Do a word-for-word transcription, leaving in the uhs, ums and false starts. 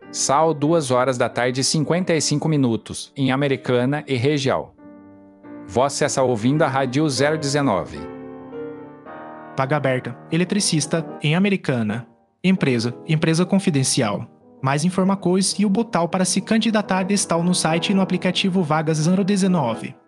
Sal, duas horas da tarde e cinquenta e cinco minutos, em Americana e região. Você está ouvindo a Rádio zero dezenove. Vaga aberta. Eletricista, em Americana. Empresa, empresa confidencial. Mais informações e o botão para se candidatar está no site e no aplicativo Vagas zero dezenove.